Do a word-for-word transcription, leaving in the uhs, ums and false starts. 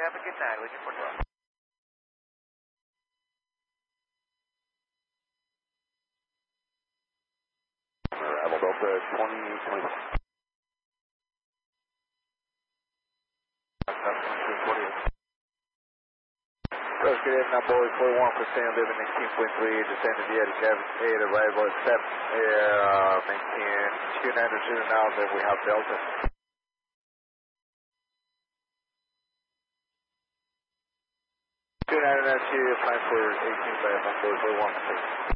have a good night. Looking forward to it. Rebel Delta twenty twenty. Coast good evening, I'm Bowie forty-one percent, living eighteen point three, descending via the Kevin eight, arrival at seven, uh, maintain two ninety two now, then we have Delta. two ninety two, flying for eighteen, I'm Bowie forty-one percent.